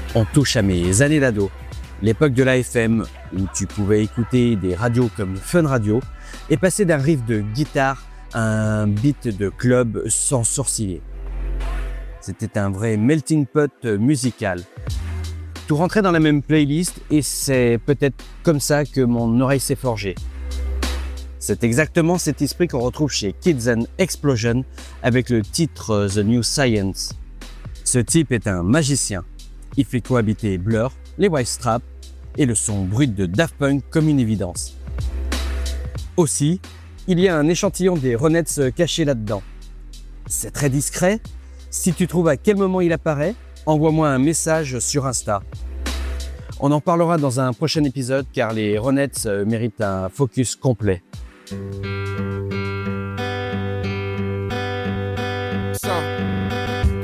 On touche à mes années d'ado, l'époque de la FM où tu pouvais écouter des radios comme Fun Radio et passer d'un riff de guitare à un beat de club sans sourciller. C'était un vrai melting pot musical. Tout rentrait dans la même playlist et c'est peut-être comme ça que mon oreille s'est forgée. C'est exactement cet esprit qu'on retrouve chez Kids and Explosion avec le titre The New Science. Ce type est un magicien. Il fait cohabiter Blur, les White Stripes et le son brut de Daft Punk comme une évidence. Aussi, il y a un échantillon des Ronettes caché là-dedans. C'est très discret. Si tu trouves à quel moment il apparaît, envoie-moi un message sur Insta. On en parlera dans un prochain épisode car les Ronettes méritent un focus complet.